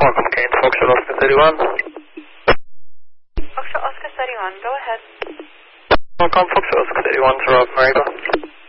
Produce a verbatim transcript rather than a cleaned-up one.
Qualcomm Kane, Foxtrot Oscar thirty-one. Foxtrot Oscar thirty-one, go ahead. Qualcomm Foxtrot Oscar thirty-one to Rob Mariba.